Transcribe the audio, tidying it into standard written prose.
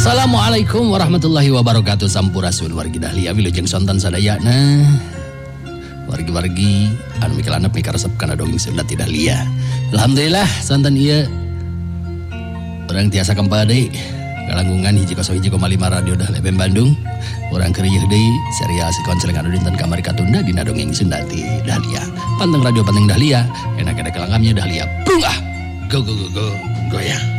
Assalamualaikum warahmatullahi wabarakatuh. Sampurasun wargi dahlia wilujeng sontan sadayana. Wargi-wargi anu mikelanep mikaresep kana dongeng Sunda ti dahlia. Alhamdulillah sontan ieu urang tiasa kempade galanggungan 101,5 Radio Dahlia FM Bandung. Urang keur ieu deui serial si konseling anu dinten kamari katunda dina dongeng Sunda ti dahlia. Panteng radio panteng dahlia enak ada kelangamnya dahlia. Bunga. Go go go go goyang.